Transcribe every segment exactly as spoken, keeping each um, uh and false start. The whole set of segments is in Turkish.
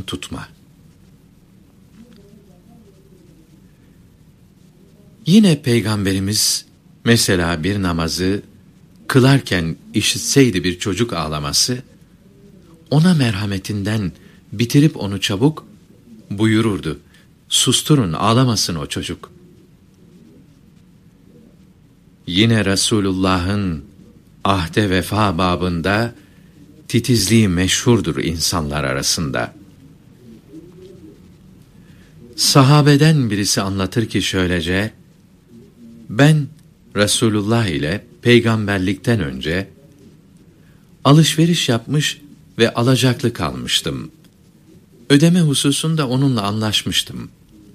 elinden tutma. Yine Peygamberimiz mesela bir namazı kılarken işitseydi bir çocuk ağlaması, ona merhametinden bitirip onu çabuk buyururdu. Susturun, ağlamasın o çocuk. Yine Resulullah'ın ahde vefa babında titizliği meşhurdur insanlar arasında. Sahabeden birisi anlatır ki şöylece, ben Resulullah ile peygamberlikten önce alışveriş yapmış ve alacaklı kalmıştım. Ödeme hususunda onunla anlaşmıştım.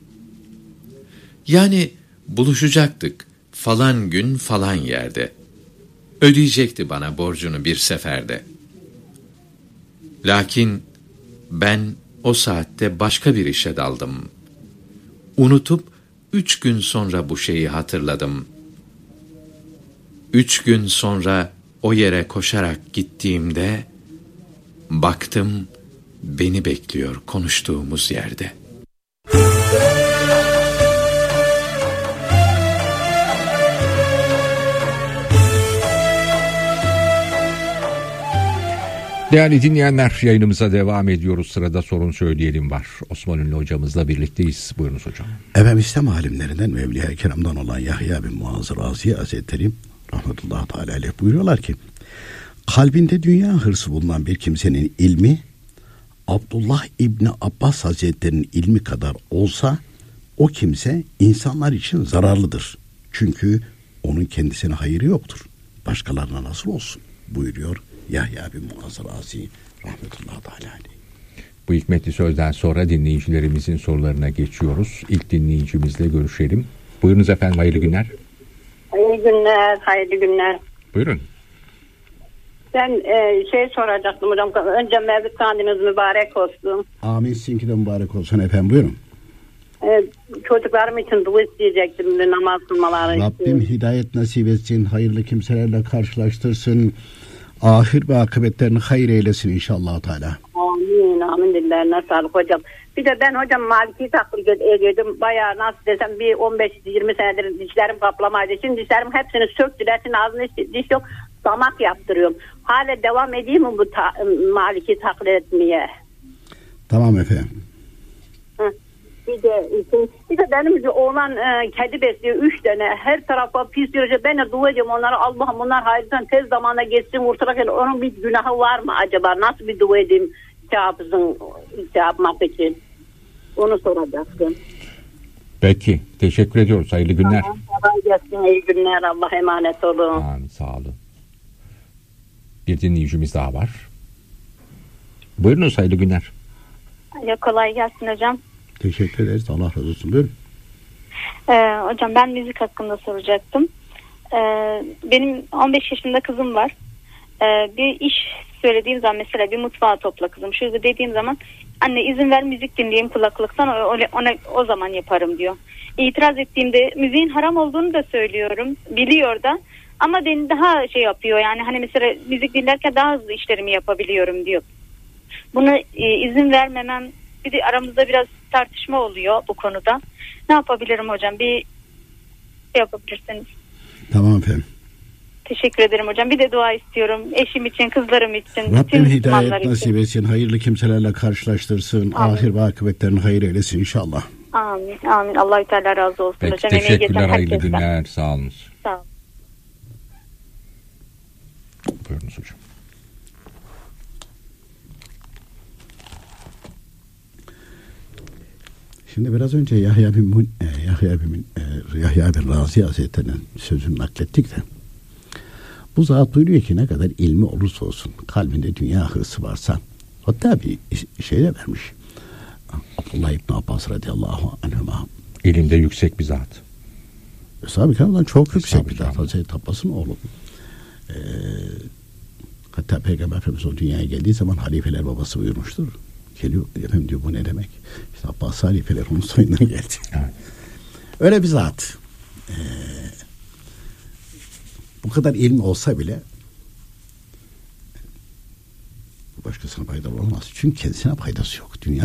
Yani buluşacaktık falan gün falan yerde. Ödeyecekti bana borcunu bir seferde. Lakin ben o saatte başka bir işe daldım. Unutup üç gün sonra bu şeyi hatırladım. Üç gün sonra o yere koşarak gittiğimde baktım beni bekliyor konuştuğumuz yerde. Değerli dinleyenler, yayınımıza devam ediyoruz. Sırada sorun söyleyelim var. Osman Ünlü hocamızla birlikteyiz. Buyurunuz hocam. Efendim, İslam alimlerinden ve Evliya-i Kiram'dan olan Yahya bin Muaz Razi Hazretleri rahmetullahi teala aleyh buyuruyorlar ki, kalbinde dünya hırsı bulunan bir kimsenin ilmi Abdullah İbni Abbas Hazretleri'nin ilmi kadar olsa o kimse insanlar için zararlıdır. Çünkü onun kendisine hayırı yoktur. Başkalarına nasıl olsun buyuruyor Yahya bin Muaz Razi rahmetullahi teala aleyh. Bu hikmetli sözden sonra dinleyicilerimizin sorularına geçiyoruz. İlk dinleyicimizle görüşelim. Buyurunuz efendim, hayırlı günler. Hayırlı günler, hayırlı günler. Buyurun. Ben e, şey soracaktım hocam. Önce Mevlid Kandiliniz mübarek olsun. Amin, sizinki de mübarek olsun efendim, buyurun. E, çocuklarım için dua isteyecektim, namaz kılmaları Rabbim için. Hidayet nasip etsin, hayırlı kimselerle karşılaştırsın, ahir ve akıbetlerini hayır eylesin inşallah Teala. Amin, amin, dillerine sağlık hocam. Bir de ben hocam Maliki taklit ediyordum. Bayağı nasıl desem bir on beş yirmi senedir dişlerim kaplamaydı. Şimdi dişlerim hepsini söktüler. Şimdi ağzında diş yok. Damak yaptırıyorum. Hala devam edeyim mi bu ta- Maliki taklit etmeye? Tamam efendim. Hı. Bir de bir de benim oğlan e, kedi besliyor üç tane. Her tarafa pis yürüyecek. Ben de dua ediyorum onlara. Allah'ım bunlar hayırlıdan tez zamanda geçsin, kurtulurken onun bir günahı var mı acaba? Nasıl bir dua edeyim şey yapsın, şey yapmak için? Onu soracaktım. Peki. Teşekkür ediyoruz. Hayırlı günler. Tamam, kolay gelsin. İyi günler. Allah'a emanet olun. Amin. Sağ olun. Bir dinleyicimiz daha var. Buyurunuz, hayırlı günler. Ya, kolay gelsin hocam. Teşekkür ederiz. Allah razı olsun. Buyurun. Ee, hocam ben müzik hakkında soracaktım. Ee, benim on beş yaşında kızım var. Ee, bir iş söylediğim zaman, mesela bir mutfağa topla kızım şurada dediğim zaman, anne izin ver müzik dinleyeyim kulaklıktan, ona, ona, o zaman yaparım diyor. İtiraz ettiğimde müziğin haram olduğunu da söylüyorum. Biliyor da. Ama beni daha şey yapıyor, yani hani mesela müzik dinlerken daha hızlı işlerimi yapabiliyorum diyor. Buna e, izin vermemem, bir de aramızda biraz tartışma oluyor bu konuda. Ne yapabilirim hocam? Bir şey yapabilirsiniz. Tamam efendim. Teşekkür ederim hocam. Bir de dua istiyorum. Eşim için, kızlarım için. Rabbim hidayet nasip etsin. Hayırlı kimselerle karşılaştırsın. Amin. Ahir ve akıbetlerini hayır eylesin inşallah. Amin. Amin. Allah-u Teala razı olsun. Peki, hocam. teşekkürler. Hayırlı günler. Sağ olun. Sağ olun. Buyurunuz hocam. Şimdi biraz önce Yahya bin e, Yahya bin e, Yahya bin Razi Hazretleri'nin sözünü naklettik de, bu zat buyuruyor ki ne kadar ilmi olursa olsun kalbinde dünya hırsı varsa, hatta bir şey de vermiş. Abdullah İbni Abbas radıyallahu anhuma, İlimde yüksek bir zat. Eshab-ı Kiram'dan çok yüksek bir zat. Hazreti Abbas'ın oğlu. Ee, hatta Peygamber Efendimiz o dünyaya geldiği zaman halifeler babası buyurmuştur. Geliyor efendim diyor, bu ne demek? İşte Abbas halifeler onun soyundan geldi. Evet. Öyle bir zat. Ee, bu kadar ilmi olsa bile başkasına faydalı olmaz. Çünkü kendisine faydası yok. Dünya